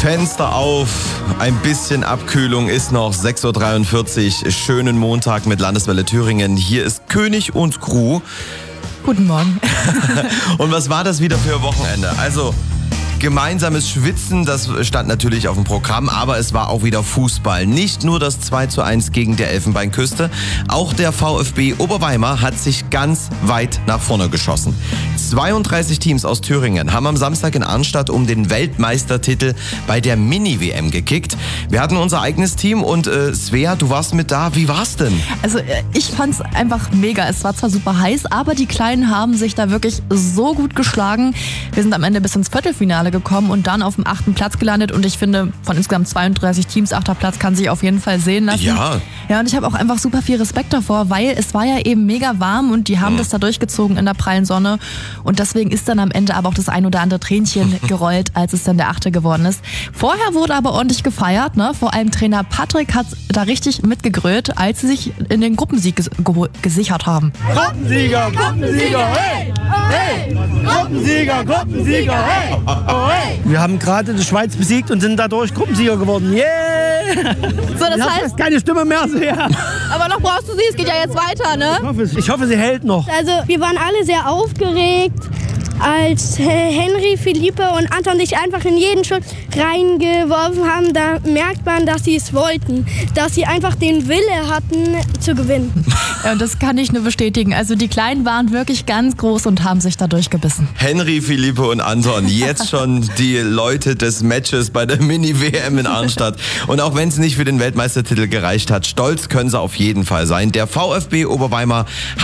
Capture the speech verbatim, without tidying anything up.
Fenster auf, ein bisschen Abkühlung ist noch, sechs Uhr dreiundvierzig, schönen Montag mit Landeswelle Thüringen. Hier ist König und Crew. Guten Morgen. Und was war das wieder für ein Wochenende? Also gemeinsames Schwitzen, das stand natürlich auf dem Programm, aber es war auch wieder Fußball. Nicht nur das zwei zu eins gegen der Elfenbeinküste, auch der VfB Oberweimar hat sich ganz weit nach vorne geschossen. zweiunddreißig Teams aus Thüringen haben am Samstag in Arnstadt um den Weltmeistertitel bei der Mini-W M gekickt. Wir hatten unser eigenes Team und äh, Svea, du warst mit da. Wie war's denn? Also ich fand's einfach mega. Es war zwar super heiß, aber die Kleinen haben sich da wirklich so gut geschlagen. Wir sind am Ende bis ins Viertelfinale gekommen und dann auf dem achten Platz gelandet. Und ich finde, von insgesamt zweiunddreißig Teams, achter Platz kann sich auf jeden Fall sehen lassen. Ja. Ja, und ich habe auch einfach super viel Respekt davor, weil es war ja eben mega warm und die haben mhm. das da durchgezogen in der prallen Sonne. Und deswegen ist dann am Ende aber auch das ein oder andere Tränchen gerollt, als es dann der Achte geworden ist. Vorher wurde aber ordentlich gefeiert, ne? Vor allem Trainer Patrick hat da richtig mitgegrölt, als sie sich in den Gruppensieg ges- ge- gesichert haben. Gruppensieger, Gruppensieger, hey! Hey! Gruppensieger, Gruppensieger, hey! Oh, hey! Wir haben gerade die Schweiz besiegt und sind dadurch Gruppensieger geworden. Yeah! So, das ich heißt, hab keine Stimme mehr. So, ja. aber noch brauchst du sie, es geht ja jetzt weiter, ne? Ich hoffe, ich hoffe, sie hält noch. Also wir waren alle sehr aufgeregt, als Henry, Philippe und Anton sich einfach in jeden Schuss reingeworfen haben. Da merkt man, dass sie es wollten, dass sie einfach den Wille hatten zu gewinnen. Ja, und das kann ich nur bestätigen. Also die Kleinen waren wirklich ganz groß und haben sich da durchgebissen. Henry, Philippe und Anton, jetzt schon die Leute des Matches bei der Mini-W M in Arnstadt. Und auch wenn es nicht für den Weltmeistertitel gereicht hat, stolz können sie auf jeden Fall sein. Der VfB Oberweimar